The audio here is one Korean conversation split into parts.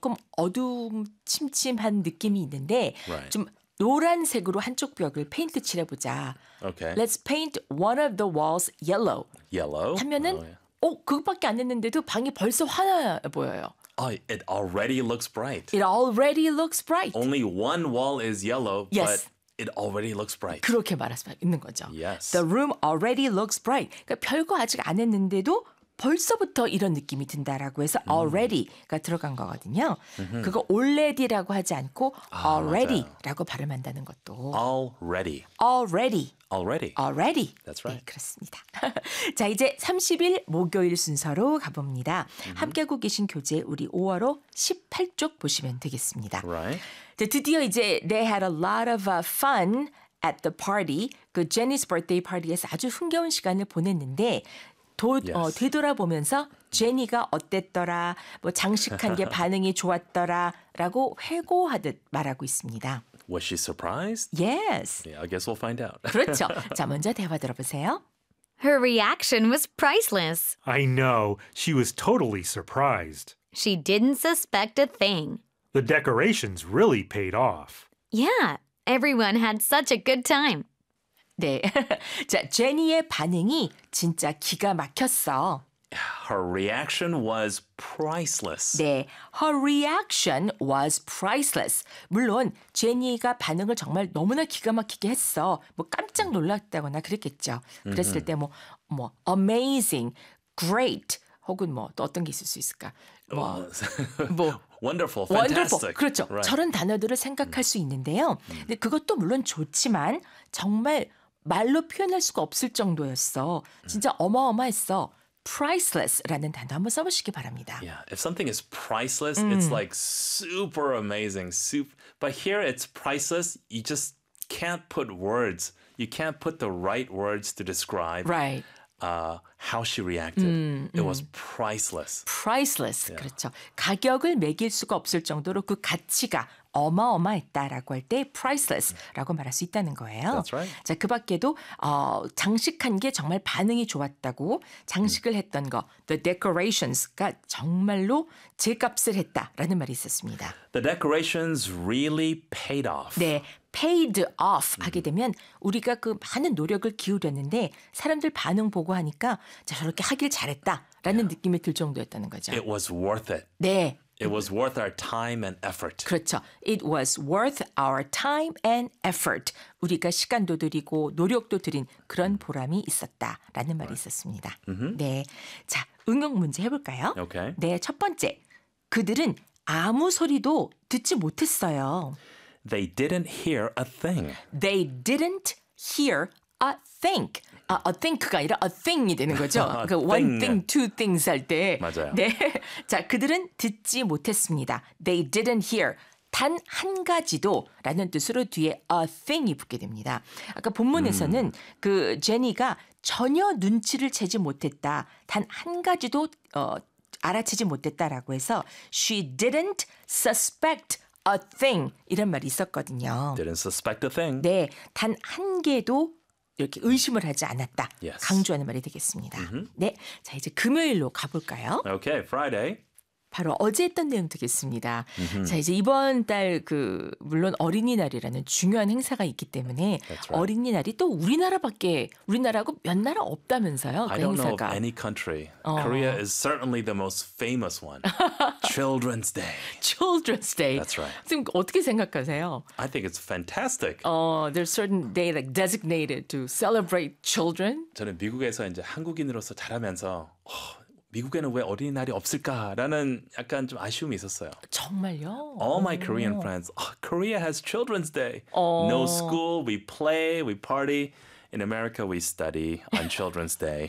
조금 어둠침침한 느낌이 있는데 Right. 좀 노란색으로 한쪽 벽을 페인트 칠해보자. Okay. Let's paint one of the walls yellow. Yellow. 하면은 Oh, yeah. 그것밖에 안 했는데도 방이 벌써 환해 보여요. Oh, it already looks bright. It already looks bright. Only one wall is yellow, Yes. but it already looks bright. 그렇게 말할 수 있는 거죠. Yes. The room already looks bright. 그러니까 별거 아직 안 했는데도 벌써부터 이런 느낌이 든다라고 해서 already가 들어간 거거든요. 그거 already라고 하지 않고 already라고 발음한다는 것도 Already. already. Already. already. That's right. 네, 그렇습니다. 자, 이제 30일 목요일 순서로 가봅니다. 함께하고 계신 교재 우리 5월호 18쪽 보시면 되겠습니다. Right. 자, 드디어 이제 they had a lot of fun at the party. 그 제니's birthday party에서 아주 흥겨운 시간을 보냈는데 Yes. 되돌아보면서 제니가 어땠더라, 뭐 장식한 게 반응이 좋았더라라고 회고하듯 말하고 있습니다. Was she surprised? Yes. Yeah, I guess we'll find out. 그렇죠. 자, 먼저 대화 들어보세요. Her reaction was priceless. I know. She was totally surprised. She didn't suspect a thing. The decorations really paid off. Yeah, everyone had such a good time. 네. 자, 제니의 반응이 진짜 기가 막혔어. Her reaction was priceless. 네, her reaction was priceless. 물론 제니가 반응을 정말 너무나 기가 막히게 했어. 뭐 깜짝 놀랐다거나 그랬겠죠. 그랬을 때 뭐 amazing, great 혹은 뭐 또 어떤 게 있을 수 있을까? 뭐 Wonderful, wonderful. fantastic. 그렇죠. Right. 저런 단어들을 생각할 수 있는데요. 근데 그것도 물론 좋지만 정말 말로 표현할 수가 없을 정도였어. 진짜 어마어마했어. priceless라는 단어 한번 써보시기 바랍니다. Yeah, if something is priceless, it's like super amazing. But here it's priceless. You just can't put words. You can't put the right words to describe Right. how she reacted. It was priceless. priceless. 그렇죠. 가격을 매길 수가 없을 정도로 그 가치가 어마어마했다라고 할 때 priceless라고 말할 수 있다는 거예요. That's right. 자, 그 밖에도 장식한 게 정말 반응이 좋았다고 장식을 했던 거 the decorations가 정말로 제값을 했다라는 말이 있었습니다. The decorations really paid off. 네, paid off 하게 되면 우리가 그 많은 노력을 기울였는데 사람들 반응 보고 하니까 자, 저렇게 하길 잘했다라는 느낌이 들 정도였다는 거죠. It was worth it. 네. It was worth our time and effort. 그렇죠. It was worth our time and effort. 우리가 시간도 들이고 노력도 들인 그런 보람이 있었다라는 말이 있었습니다. 네, 자 응용 문제 해볼까요? Okay. 네, 첫 번째. 그들은 아무 소리도 듣지 못했어요. They didn't hear a thing. They didn't hear a thing. a think가 아니라 a thing이 되는 거죠. 그 one thing, two things 할 때. 맞아요. 네. 자, 그들은 듣지 못했습니다. They didn't hear. 단 한 가지도 라는 뜻으로 뒤에 a thing이 붙게 됩니다. 아까 본문에서는 그 제니가 전혀 눈치를 채지 못했다. 단 한 가지도 알아채지 못했다라고 해서 she didn't suspect a thing 이런 말이 있었거든요. Didn't suspect a thing. 네, 단 한 개도 이렇게 의심을 하지 않았다. Yes. 강조하는 말이 되겠습니다. 네, 자 이제 금요일로 가볼까요? Okay, Friday. 바로 어제 했던 내용 되겠습니다. 자 이제 이번 달 물론 어린이날이라는 중요한 행사가 있기 때문에 right. 어린이날이 또 우리나라하고 몇 나라 없다면서요? 그 I don't know of 행사가. any country. Korea is certainly the most famous one. Children's Day. Children's Day. That's right. 지금 어떻게 생각하세요? I think it's fantastic. There's certain day like designated to celebrate children. 저는 미국에서 이제 한국인으로서 자라면서 미국에는 왜 어린이날이 없을까라는 약간 좀 아쉬움이 있었어요. 정말요? All my Korean friends, Korea has Children's Day. No school, we play, we party. In America, we study on Children's Day.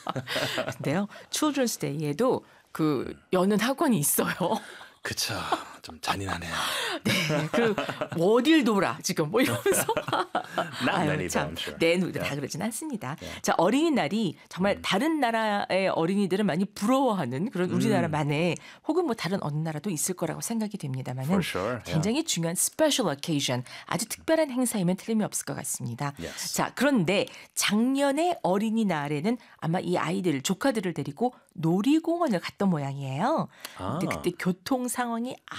근데요, Children's Day에도 그 여는 학원이 있어요. 그쵸. 좀 잔인하네요. 네, 어딜 돌아 지금 뭐 이러면서. Not many, but I'm sure. 네, 다 그러진 않습니다. 자, 어린이날이 정말 다른 나라의 어린이들은 많이 부러워하는 그런 우리나라만의 혹은 뭐 다른 어느 나라도 있을 거라고 생각이 됩니다만은 For sure, 굉장히 중요한 special occasion, 아주 특별한 행사이면 틀림이 없을 것 같습니다. Yes. 자, 그런데 작년에 어린이날에는 아마 이 아이들, 조카들을 데리고 놀이공원을 갔던 모양이에요. 근데 그때 교통 상황이